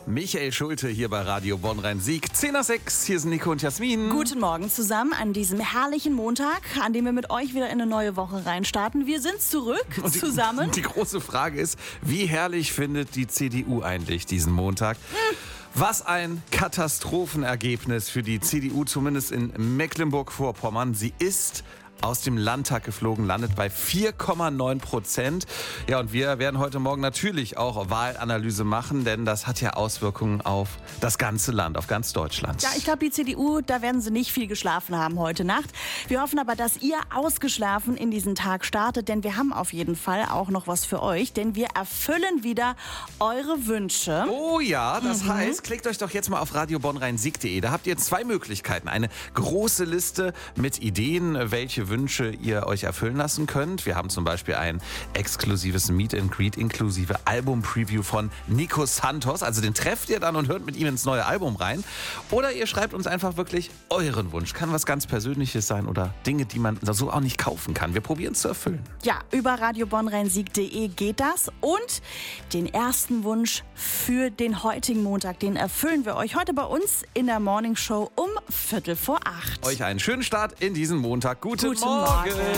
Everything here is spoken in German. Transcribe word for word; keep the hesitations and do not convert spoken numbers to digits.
Michael Schulte hier bei Radio Bonn-Rhein-Sieg. zehn nach sechs, hier sind Nico und Jasmin. Guten Morgen zusammen an diesem herrlichen Montag, an dem wir mit euch wieder in eine neue Woche reinstarten. Wir sind zurück Und die, zusammen. Die große Frage ist, wie herrlich findet die C D U eigentlich diesen Montag? Hm. Was ein Katastrophenergebnis für die C D U, zumindest in Mecklenburg-Vorpommern. Sie ist aus dem Landtag geflogen, landet bei vier Komma neun Prozent. Ja, und wir werden heute Morgen natürlich auch Wahlanalyse machen, denn das hat ja Auswirkungen auf das ganze Land, auf ganz Deutschland. Ja, ich glaube, die C D U, da werden sie nicht viel geschlafen haben heute Nacht. Wir hoffen aber, dass ihr ausgeschlafen in diesen Tag startet, denn wir haben auf jeden Fall auch noch was für euch, denn wir erfüllen wieder eure Wünsche. Oh ja, das Mhm. heißt, klickt euch doch jetzt mal auf radio bonn rhein sieg punkt de. Da habt ihr zwei Möglichkeiten. Eine große Liste mit Ideen, welche Wünsche ihr euch erfüllen lassen könnt. Wir haben zum Beispiel ein exklusives Meet and Greet inklusive Album-Preview von Nico Santos. Also den trefft ihr dann und hört mit ihm ins neue Album rein. Oder ihr schreibt uns einfach wirklich euren Wunsch. Kann was ganz Persönliches sein oder Dinge, die man so auch nicht kaufen kann. Wir probieren es zu erfüllen. Ja, über radio bonn rhein sieg punkt de geht das. Und den ersten Wunsch für den heutigen Montag, den erfüllen wir euch heute bei uns in der Morning Show um Viertel vor acht. Euch einen schönen Start in diesen Montag. Guten, Guten Morgen. Morgen.